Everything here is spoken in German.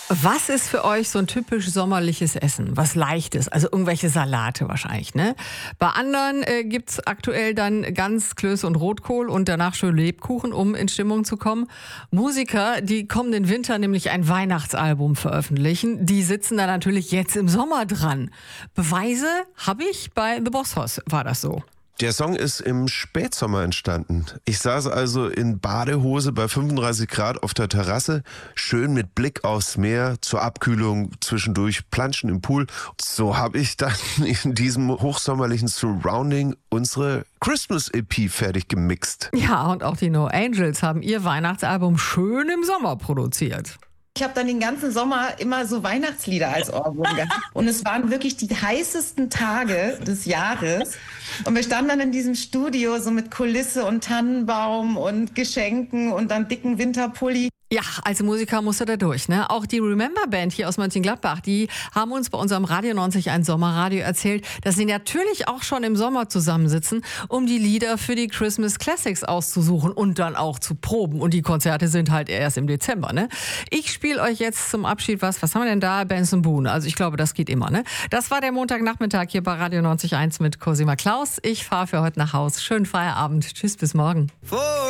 Was ist für euch so ein typisch sommerliches Essen? Was Leichtes, also irgendwelche Salate wahrscheinlich, ne? Bei anderen gibt's aktuell dann Gans, Klöße und Rotkohl und danach schön Lebkuchen, um in Stimmung zu kommen. Musiker, die kommenden Winter nämlich ein Weihnachtsalbum veröffentlichen, die sitzen da natürlich jetzt im Sommer dran. Beweise habe ich bei The Boss Hoss, war das so. Der Song ist im Spätsommer entstanden. Ich saß also in Badehose bei 35 Grad auf der Terrasse, schön mit Blick aufs Meer, zur Abkühlung zwischendurch planschen im Pool. So habe ich dann in diesem hochsommerlichen Surrounding unsere Christmas-EP fertig gemixt. Ja, und auch die No Angels haben ihr Weihnachtsalbum schön im Sommer produziert. Ich habe dann den ganzen Sommer immer so Weihnachtslieder als Ohrwurm gehabt. Und es waren wirklich die heißesten Tage des Jahres. Und wir standen dann in diesem Studio so mit Kulisse und Tannenbaum und Geschenken und dann dicken Winterpulli. Ja, als Musiker musste da durch, ne? Auch die Remember Band hier aus Mönchengladbach, die haben uns bei unserem Radio 91 Sommerradio erzählt, dass sie natürlich auch schon im Sommer zusammensitzen, um die Lieder für die Christmas Classics auszusuchen und dann auch zu proben. Und die Konzerte sind halt erst im Dezember, ne? Ich spiele euch jetzt zum Abschied was haben wir denn da? Benson Boone. Also ich glaube, das geht immer, ne? Das war der Montagnachmittag hier bei Radio 91 mit Cosima Klaus. Ich fahre für heute nach Haus. Schönen Feierabend. Tschüss, bis morgen.